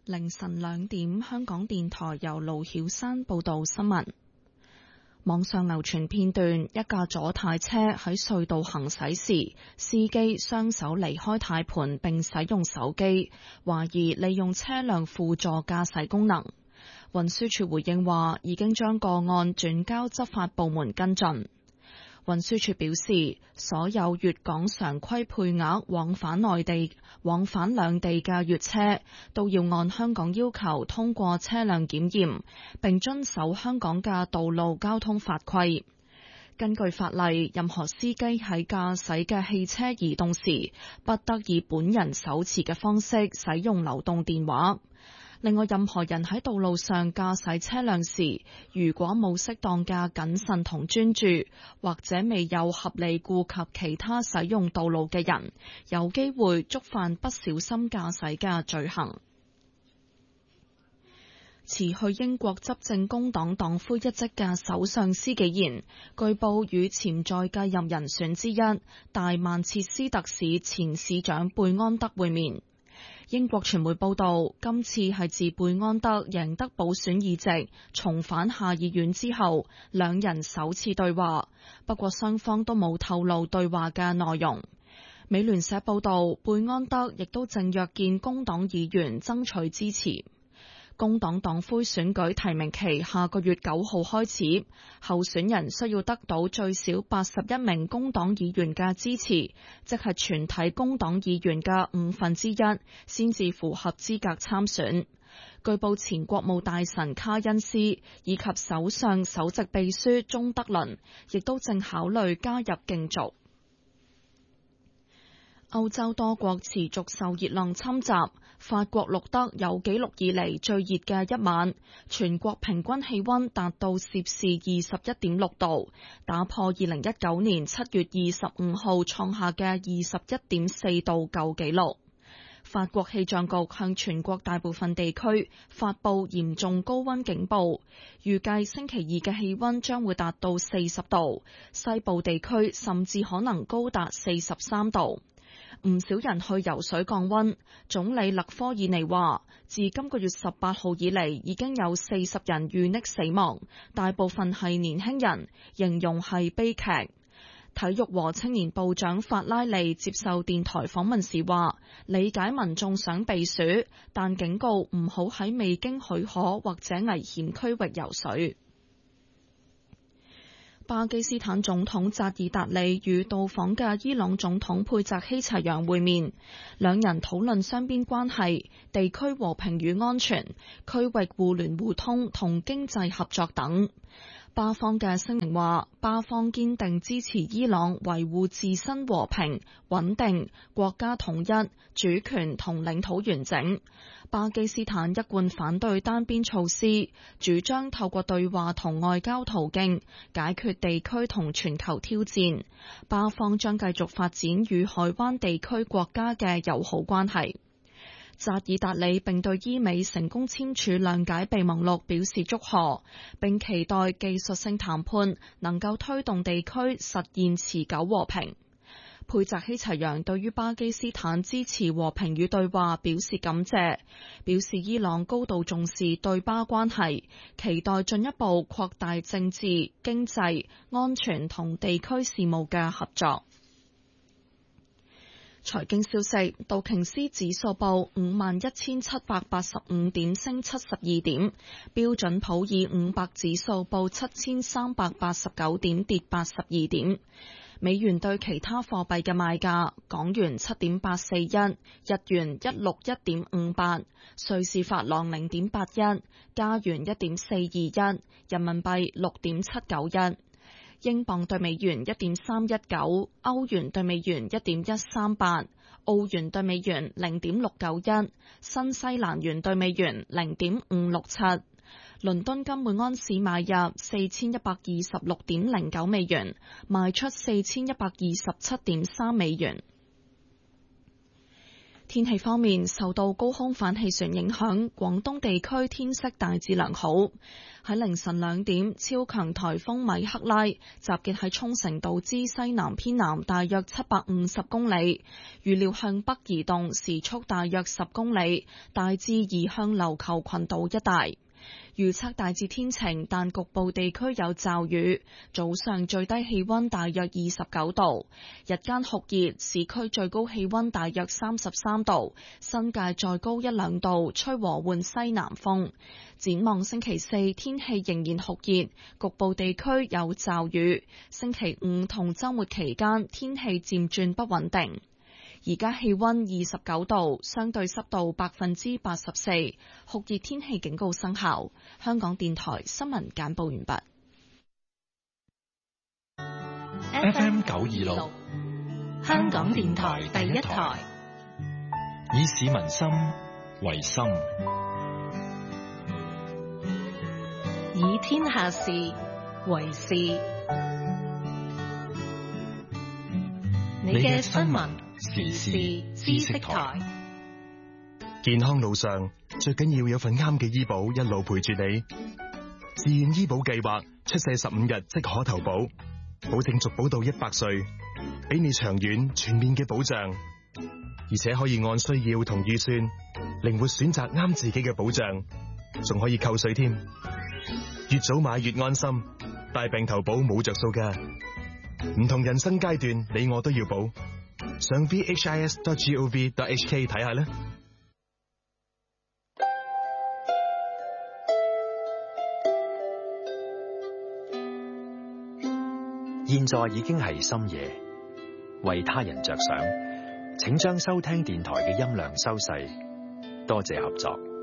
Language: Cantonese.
凌晨2點，香港電台由盧曉山報道新聞。網上流傳片段，一架左軚車喺隧道行駛時，司機雙手離開軚盤並使用手機，懷疑利用車輛輔助駕駛功能。運輸署回應話，已經將個案轉交執法部門跟進。運輸署表示，所有粵港常規配額往返兩地嘅粵車都要按香港要求通過車輛檢驗，並遵守香港嘅道路交通法規。根據法例，任何司機喺駕駛嘅汽車移動時，不得以本人手持嘅方式使用流動電話。另外，任何人喺道路上駕駛車輛時，如果冇適當嘅謹慎同專注，或者未有合理顧及其他使用道路嘅人，有機會觸犯不小心駕駛嘅罪行。辭去英國執政工黨黨魁一職嘅首相施紀賢，據報與潛在繼任人選之一大曼徹斯特市前市長貝安德會面。英國傳媒報道，今次係自貝安德贏得補選議席，重返下議院之後，兩人首次對話。不過雙方都冇透露對話嘅內容。美聯社報道，貝安德亦都正約見工黨議員爭取支持。工黨黨魁選舉提名期下個月9號開始，候選人需要得到最少81名工黨議員嘅支持，即係全體工黨議員嘅1/5，先至符合資格參選。據報前國務大臣卡恩斯以及首相首席秘書鍾德倫亦都正考慮加入競逐。歐洲多國持續受熱浪侵襲，法國錄得有紀錄以嚟最熱嘅一晚，全國平均氣溫達到攝氏21.6度，打破2019年7月25號創下嘅21.4度舊紀錄。法國氣象局向全國大部分地區發布嚴重高溫警報，預計星期二嘅氣溫將會達到40度，西部地區甚至可能高達43度。唔少人去游水降溫。總理勒科爾尼話，自今個月18號以嚟，已經有40人遇溺死亡，大部分係年輕人，形容係悲劇。體育和青年部長法拉利接受電台訪問時話，理解民眾想避暑，但警告唔好喺未經許可或者危險區域游水。巴基斯坦總統扎爾達里與到訪嘅伊朗總統佩澤希齊揚會面，兩人討論雙邊關係、地區和平與安全、區域互聯互通同經濟合作等。巴方嘅聲明話，巴方堅定支持伊朗維護自身和平、穩定、國家統一、主權同領土完整。巴基斯坦一貫反對單邊措施，主張透過對話同外交途徑解決地區同全球挑戰。巴方將繼續發展與海灣地區國家嘅友好關係。扎爾達里並對伊美成功簽署諒解備忘錄表示祝賀，並期待技術性談判能夠推動地區實現持久和平。佩澤希齊揚對於巴基斯坦支持和平與對話表示感謝，表示伊朗高度重視對巴關係，期待進一步擴大政治、經濟、安全同地區事務嘅合作。財經消息，道瓊斯指數報51,785點，升72點；標準普爾500指數報7,389點，跌82點。美元對其他貨幣嘅賣價：港元7.841，日元161.58，瑞士法郎0.81，加元1.421，人民幣6.791。英鎊對美元1.319，歐元對美元1.138，澳元對美元0.691，新西蘭元對美元0.567。倫敦金每安士買入4126.09美元，賣出4127.3美元。 天氣方面，受到高空反氣旋影響，廣東地區天色大致良好。喺凌晨2點，超強颱風米克拉集結喺沖繩島之西南偏南大約750公里，預料向北移動，時速大約10公里，大致移向琉球群島一帶。預測大致天晴，但局部地區有驟雨。早上最低氣溫大約29度，日間酷熱，市區最高氣溫大約33度，新界再高1-2度，吹和緩西南風。展望星期4，天氣仍然酷熱，局部地區有驟雨。星期5同週末期間，天氣漸轉不穩定。而家氣溫29度，相對濕度84%，酷熱天氣警告生效。香港電台新聞簡報完畢。 FM 926，香港電台第一台，以市民心為心， 以天下事為事。你嘅新聞時事知識台。 健康路上最緊要有份啱嘅醫保一路陪住你。自願醫保計劃出世15日即可投保，保證續保到100歲，俾你長遠全面嘅保障，而且可以按需要同預算靈活選擇啱自己嘅保障，仲可以扣稅添。越早買越安心，大病投保冇着數㗎。唔同人生階段，你我都要保。上 vhis.gov.hk 睇下啦。 現在已經係深夜，為他人着想，請將收聽電台嘅音量收細。多謝合作。